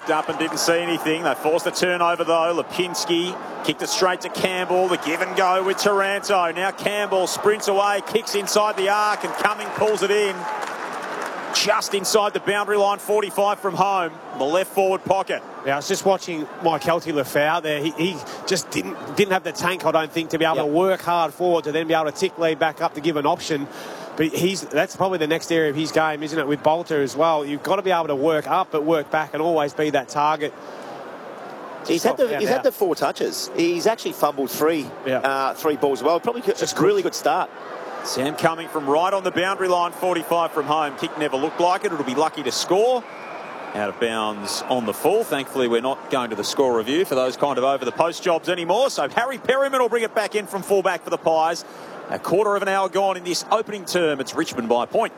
looked up and didn't see anything. They forced the turnover, though. Lipinski kicked it straight to Campbell. The give and go with Taranto. Now Campbell sprints away, kicks inside the arc, and Cumming pulls it in. Just inside the boundary line, 45 from home, the left forward pocket. Yeah, I was just watching Mike Lefau there. He just didn't have the tank, I don't think, to be able to work hard forward to then be able to tick lead back up to give an option. But that's probably the next area of his game, isn't it, with Bolter as well. You've got to be able to work up but work back and always be that target. He's had the 4 touches. He's actually fumbled 3 balls as well. Probably just a really good start. Sam Cumming from right on the boundary line, 45 from home. Kick never looked like it. It'll be lucky to score. Out of bounds on the full. Thankfully, we're not going to the score review for those kind of over-the-post jobs anymore. So Harry Perryman will bring it back in from fullback for the Pies. A quarter of an hour gone in this opening term. It's Richmond by a point.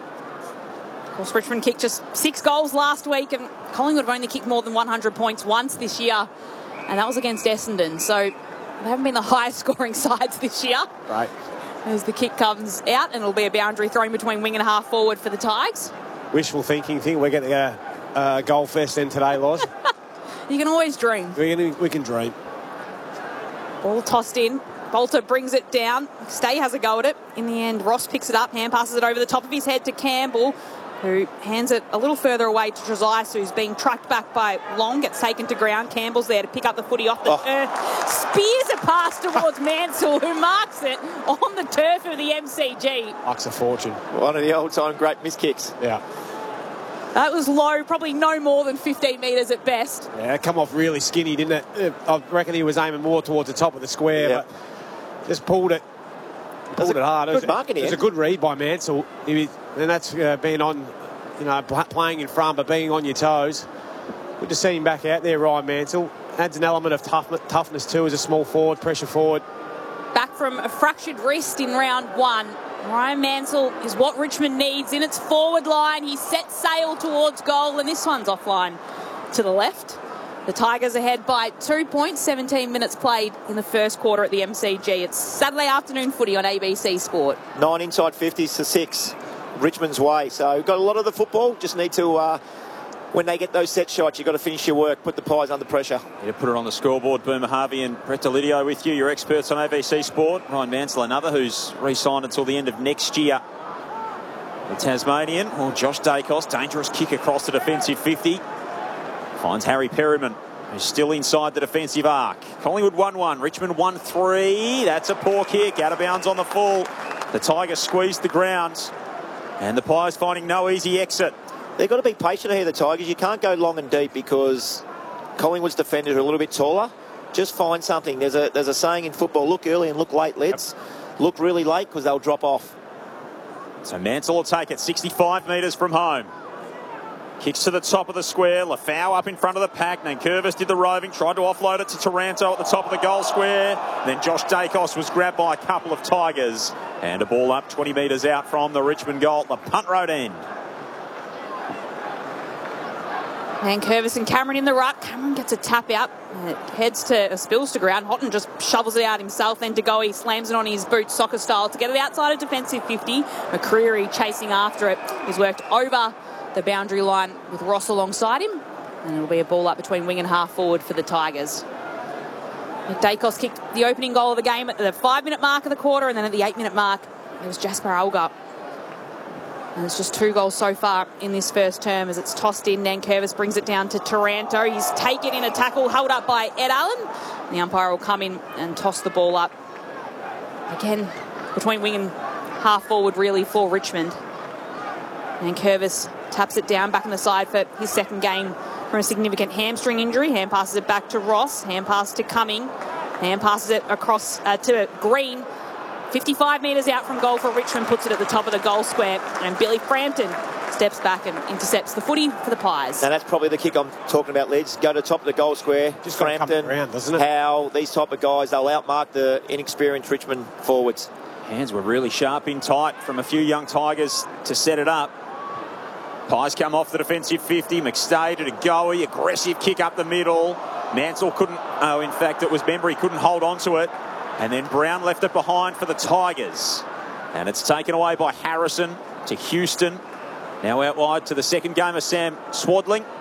Of course, Richmond kicked just 6 goals last week, and Collingwood have only kicked more than 100 points once this year, and that was against Essendon. So they haven't been the highest scoring sides this year. Right. As the kick comes out, and it'll be a boundary thrown between wing and half forward for the Tigers. Wishful thinking. Think we're getting a goal fest then today, Loz. You can always dream. We can dream. Ball tossed in. Bolter brings it down. Stay has a go at it. In the end, Ross picks it up. Hand passes it over the top of his head to Campbell, who hands it a little further away to Trezise, who's being tracked back by Long. Gets taken to ground. Campbell's there to pick up the footy off the turf. Spears a pass towards Mansell, who marks it on the turf of the MCG. Bucks a fortune. One of the old-time great miss kicks. Yeah. That was low, probably no more than 15 metres at best. Yeah, it come off really skinny, didn't it? I reckon he was aiming more towards the top of the square, but just pulled it hard. Good marking it was a good read by Mansell. And that's being on, playing in front, but being on your toes. Good to see him back out there, Ryan Mansell. Adds an element of toughness too as a small forward, pressure forward. Back from a fractured wrist in round 1. Ryan Mansell is what Richmond needs in its forward line. He sets sail towards goal, and this one's offline to the left. The Tigers ahead by 2 points, 17 minutes played in the first quarter at the MCG. It's Saturday afternoon footy on ABC Sport. 9 inside 50s to 6, Richmond's way. So we've got a lot of the football. Just need to, when they get those set shots, you've got to finish your work, put the Pies under pressure. You put it on the scoreboard. Boomer Harvey and Brett Delidio with you, your experts on ABC Sport. Ryan Mansell, another who's re-signed until the end of next year. The Tasmanian, Josh Dacos, dangerous kick across the defensive 50. Finds Harry Perryman, who's still inside the defensive arc. Collingwood 1-1, Richmond 1-3. That's a poor kick, out of bounds on the full. The Tigers squeezed the ground, and the Pies finding no easy exit. They've got to be patient here, the Tigers. You can't go long and deep because Collingwood's defenders are a little bit taller. Just find something. There's a saying in football, look early and look late, lads. Look really late because they'll drop off. So Mansell will take it 65 metres from home. Kicks to the top of the square. Lefau up in front of the pack. Nankervis did the roving, tried to offload it to Taranto at the top of the goal square. Then Josh Dacos was grabbed by a couple of Tigers. And a ball up 20 metres out from the Richmond goal at the punt road end. Nankervis and Cameron in the ruck. Cameron gets a tap out. It spills to ground. Houghton just shovels it out himself. Then De Goey slams it on his boot, soccer style, to get it outside of defensive 50. McCreery chasing after it. He's worked over the boundary line with Ross alongside him, and it'll be a ball up between wing and half forward for the Tigers. Dacos kicked the opening goal of the game at the 5-minute mark of the quarter, and then at the 8-minute mark it was Jasper Algar. And it's just 2 goals so far in this first term as it's tossed in. Nankervis brings it down to Taranto. He's taken in a tackle held up by Ed Allen. The umpire will come in and toss the ball up again between wing and half forward really for Richmond. Nankervis taps it down back on the side for his second game from a significant hamstring injury. Hand passes it back to Ross. Hand pass to Cumming. Hand passes it across to Green. 55 metres out from goal for Richmond, puts it at the top of the goal square. And Billy Frampton steps back and intercepts the footy for the Pies. Now that's probably the kick I'm talking about, Lids. Go to the top of the goal square. Just Frampton, around, doesn't it? Howe, these type of guys, they'll outmark the inexperienced Richmond forwards. Hands were really sharp in tight from a few young Tigers to set it up. Pies come off the defensive 50. McStay to De Goey. Aggressive kick up the middle. Mansell couldn't... Oh, in fact, it was Bembry. Couldn't hold on to it. And then Brown left it behind for the Tigers. And it's taken away by Harrison to Houston. Now out wide to the second game of Sam Swadling.